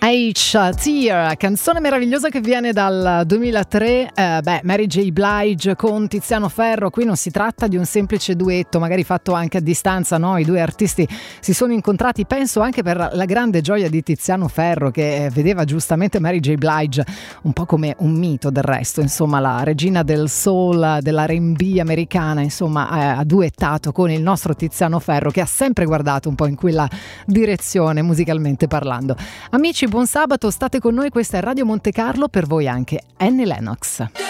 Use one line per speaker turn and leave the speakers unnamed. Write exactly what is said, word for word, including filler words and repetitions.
H-Tear, canzone meravigliosa che viene dal duemilatré. eh, beh, Mary J. Blige con Tiziano Ferro. Qui non si tratta di un semplice duetto, magari fatto anche a distanza, no? I due artisti si sono incontrati, penso anche per la grande gioia di Tiziano Ferro, che vedeva giustamente Mary J. Blige un po' come un mito, del resto, insomma, la regina del soul, dell'R and B americana, insomma, ha duettato con il nostro Tiziano Ferro, che ha sempre guardato un po' in quella direzione musicalmente parlando. Amici, buon sabato, state con noi, questa è Radio Monte Carlo, per voi anche Annie Lennox.